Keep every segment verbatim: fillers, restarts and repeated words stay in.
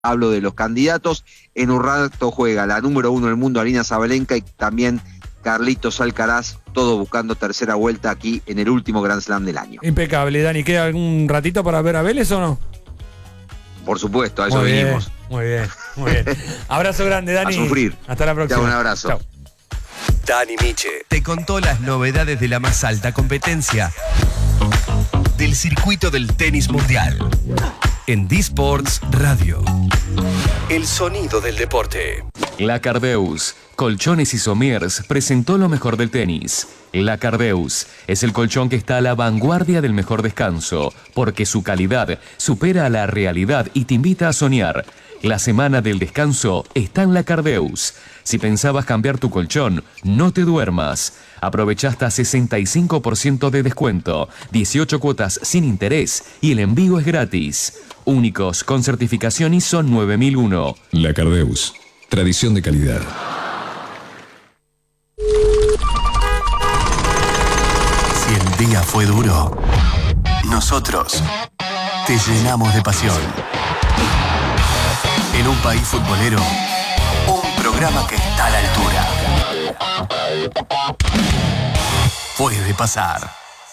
hablo de los candidatos. En un rato juega la número uno del mundo, Aryna Sabalenka, y también Carlitos Alcaraz, todo buscando tercera vuelta aquí en el último Grand Slam del año. Impecable, Dani. ¿Queda algún ratito para ver a Vélez o no? Por supuesto, a eso muy venimos. Bien, muy bien, muy bien. Abrazo grande, Dani. A sufrir. Hasta la próxima. Chao, un abrazo. Chao. Dani Miche te contó las novedades de la más alta competencia del circuito del tenis mundial en D-Sports Radio. El sonido del deporte. La Cardeus, Colchones y Somiers, presentó lo mejor del tenis. La Cardeus es el colchón que está a la vanguardia del mejor descanso, porque su calidad supera a la realidad y te invita a soñar. La semana del descanso está en La Cardeus. Si pensabas cambiar tu colchón, no te duermas. Aprovecha hasta sesenta y cinco por ciento de descuento, dieciocho cuotas sin interés y el envío es gratis. Únicos con certificación I S O nueve mil uno. La Cardeus, tradición de calidad. Si el día fue duro, nosotros te llenamos de pasión. En un país futbolero, un programa que está a la altura. Puede pasar.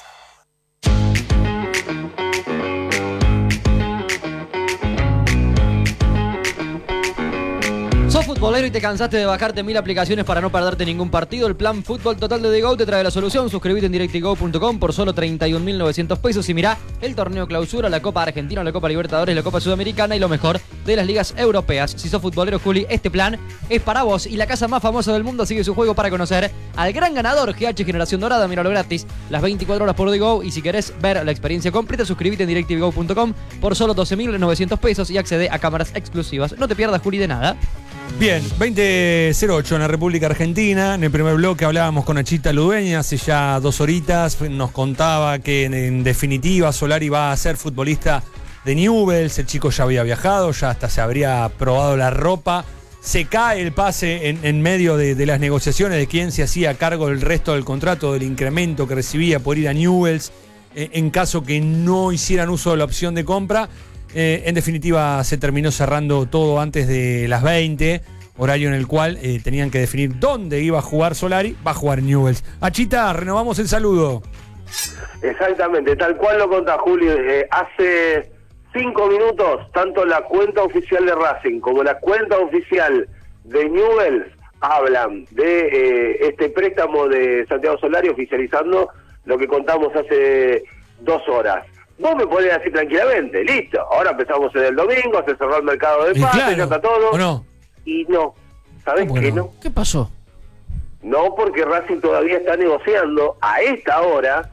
¿Sos futbolero y te cansaste de bajarte mil aplicaciones para no perderte ningún partido? El plan Fútbol Total de The Go te trae la solución. Suscríbete en directigo punto com por solo treinta y un mil novecientos pesos y mirá el torneo clausura, la Copa Argentina, la Copa Libertadores, la Copa Sudamericana y lo mejor de las ligas europeas. Si sos futbolero, Juli, este plan es para vos. Y la casa más famosa del mundo sigue su juego para conocer al gran ganador, G H Generación Dorada. Míralo gratis las veinticuatro horas por The Go. Y si querés ver la experiencia completa, suscríbete en directigo punto com por solo doce mil novecientos pesos y accede a cámaras exclusivas. No te pierdas, Juli, de nada. Bien, veinte cero ocho en la República Argentina. En el primer bloque hablábamos con Achita Ludueña hace ya dos horitas. Nos contaba que en, en definitiva Solari va a ser futbolista de Newell's. El chico ya había viajado, ya hasta se habría probado la ropa. Se cae el pase en, en medio de, de las negociaciones de quién se hacía cargo del resto del contrato, del incremento que recibía por ir a Newell's, en, en caso que no hicieran uso de la opción de compra. Eh, en definitiva se terminó cerrando todo antes de las veinte, horario en el cual eh, tenían que definir dónde iba a jugar Solari. Va a jugar Newell's. Achita, renovamos el saludo. Exactamente, tal cual lo contá Julio. Eh, hace cinco minutos, tanto la cuenta oficial de Racing como la cuenta oficial de Newell's hablan de eh, este préstamo de Santiago Solari, oficializando lo que contamos hace dos horas. Vos me podés decir tranquilamente, listo, ahora empezamos en el domingo, se cerró el mercado de pases, claro, ya está todo. ¿O no? Y no, ¿sabés qué no? ¿Qué pasó? No, porque Racing todavía está negociando a esta hora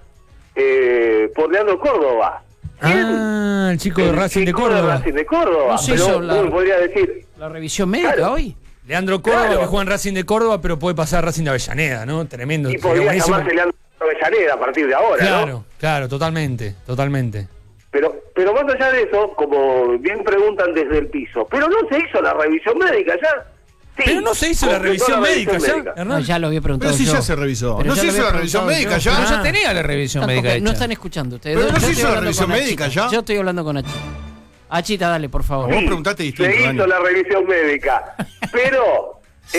eh, por Leandro Córdoba. Ah, el chico de el Racing de chico Córdoba. De Racing de Córdoba. No se pero hizo la, vos me podrías decir la revisión médica claro. hoy. Leandro Córdoba, Claro. que juega en Racing de Córdoba, pero puede pasar a Racing de Avellaneda, ¿no? Tremendo. y podría buenísimo. llamarse Leandro Avellaneda a partir de ahora, Claro, ¿no? claro, totalmente, totalmente. Pero, pero más allá de eso, como bien preguntan desde el piso, pero no se hizo la revisión médica ya. Sí, Pero no se hizo la completó revisión la médica revisión ya, médica. Hernán. No, ya lo había preguntado Pero si yo. ya se revisó. Pero No ya se lo hizo había la revisión preguntado médica yo. ya. Pero Pero ya tenía la revisión Tampoco- médica hecha. no están escuchando ustedes. Pero Yo no se estoy hizo la hablando revisión con médica Achita. ya. Yo estoy hablando con Achita. Achita, dale, por favor. Vos Sí, preguntaste distinto, se Dani. hizo la revisión médica, pero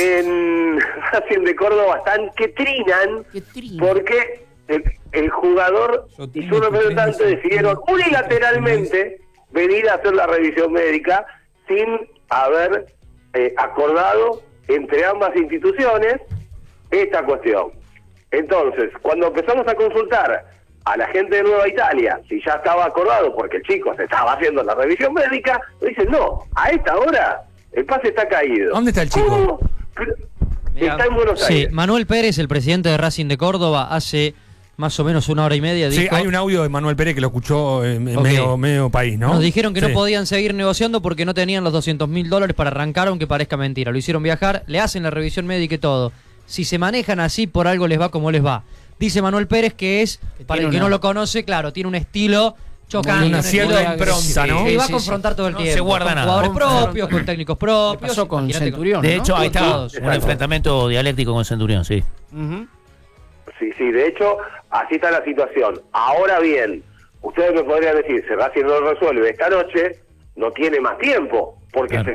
en Racing de Córdoba están que trinan ¿Qué trino? porque el, el jugador Yo y tengo su que representante trinar, decidieron sí. unilateralmente venir a hacer la revisión médica sin haber eh, acordado entre ambas instituciones esta cuestión. Entonces, cuando empezamos a consultar a la gente de Nueva Italia si ya estaba acordado porque el chico se estaba haciendo la revisión médica, dicen no, a esta hora el pase está caído. ¿Dónde está el chico? ¿Cómo? Pero está en Buenos Sí, Aires. Manuel Pérez, el presidente de Racing de Córdoba, hace más o menos una hora y media dijo... Sí, hay un audio de Manuel Pérez que lo escuchó en en Ok. medio, medio país, ¿no? Nos dijeron que Sí. no podían seguir negociando porque no tenían los doscientos mil dólares para arrancar, aunque parezca mentira. Lo hicieron viajar, le hacen la revisión médica y todo. Si se manejan así, por algo les va como les va. Dice Manuel Pérez que es, para el que una- no lo conoce, claro, tiene un estilo chocante. Una un cierta estilo impronta, agresivo. ¿no? Y va a Sí, sí, confrontar todo el No tiempo. se guarda con nada. jugadores Confronta. propios, con técnicos propios. ¿Qué pasó con Imagínate Centurión? con- De hecho, ahí está Todos. un enfrentamiento dialéctico con Centurión, sí. Ujú. Sí, sí, de hecho, así está la situación. Ahora bien, ustedes me podrían decir, si Racing no lo resuelve esta noche, no tiene más tiempo, porque Claro. se